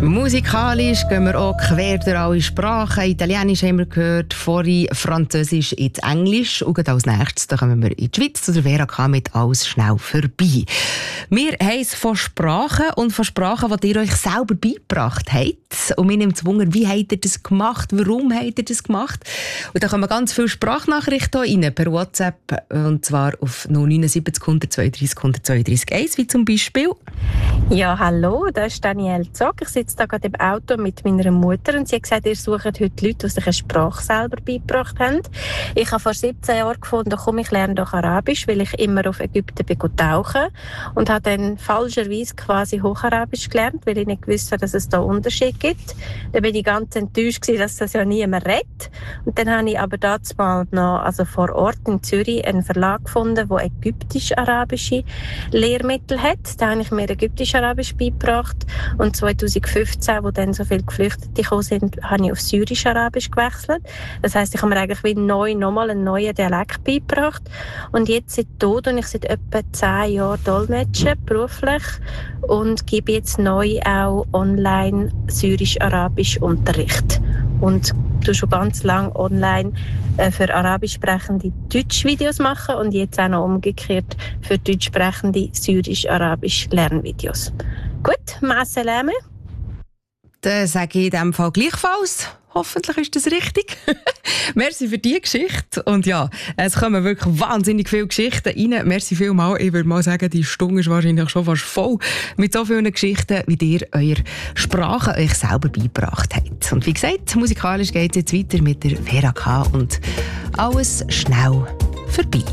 Musikalisch gehen wir auch quer durch alle Sprachen. Italienisch haben wir gehört, vorhin Französisch ins Englisch. Und als nächstes da kommen wir in die Schweiz zu der Vera K. mit «Alles schnell vorbei». Wir haben es von Sprachen und von Sprachen, die ihr euch selber beigebracht habt. Und mir nimmt es Wunder, wie habt ihr das gemacht? Warum habt ihr das gemacht? Und da kommen ganz viele Sprachnachrichten rein per WhatsApp. Und zwar auf 079 132 132 1, wie zum Beispiel. Ja, hallo, das ist Danielle Zock. Ich sitze da gerade im Auto mit meiner Mutter und sie hat gesagt, ihr sucht heute Leute, die sich eine Sprache selber beigebracht haben. Ich habe vor 17 Jahren gefunden, komm, ich lerne doch Arabisch, weil ich immer auf Ägypten bin tauchen und habe dann falscherweise quasi Hocharabisch gelernt, weil ich nicht gewusst habe, dass es da Unterschied gibt. Da bin ich ganz enttäuscht gewesen, dass das ja niemand redet. Und dann habe ich aber dazu mal noch, also vor Ort in Zürich, einen Verlag gefunden, der ägyptisch-arabische Lehrmittel hat. Da habe ich mir ägyptisch-arabisch beigebracht. Und 2015, wo dann so viele Geflüchtete gekommen sind, habe ich auf syrisch-arabisch gewechselt. Das heisst, ich habe mir eigentlich wie neu nochmal einen neuen Dialekt beigebracht. Und jetzt seit Tod und ich seit etwa 10 Jahren dolmetsche, beruflich, und gebe jetzt neu auch online syrisch-arabisch Unterricht. Und du schon ganz lange online für arabisch sprechende Deutsch-Videos machen und jetzt auch noch umgekehrt für deutsch sprechende syrisch-arabisch Lernvideos. Gut, ma salame. Dann sage ich in diesem Fall gleichfalls. Hoffentlich ist das richtig. Merci für diese Geschichte. Und ja, es kommen wirklich wahnsinnig viele Geschichten rein. Merci vielmals. Ich würde mal sagen, die Stunde ist wahrscheinlich schon fast voll mit so vielen Geschichten, wie ihr eure Sprache euch selber beigebracht habt. Und wie gesagt, musikalisch geht es jetzt weiter mit der Vera K. und «Alles schnell vorbei».